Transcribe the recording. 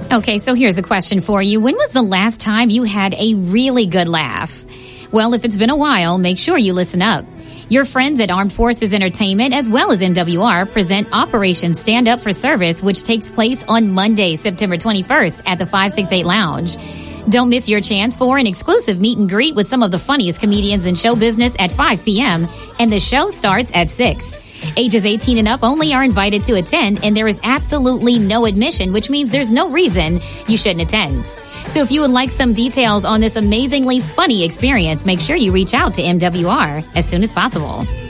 Okay, so here's a question for you. When was the last time you had a really good laugh? Well, if it's been a while, make sure you listen up. Your friends at Armed Forces Entertainment, as well as MWR, present Operation Stand Up for Service, which takes place on Monday, September 21st at the 568 Lounge. Don't miss your chance for an exclusive meet and greet with some of the funniest comedians in show business at 5 p.m., and the show starts at 6. Ages 18 and up only are invited to attend, and there is absolutely no admission, which means there's no reason you shouldn't attend. So if you would like some details on this amazingly funny experience, make sure you reach out to MWR as soon as possible.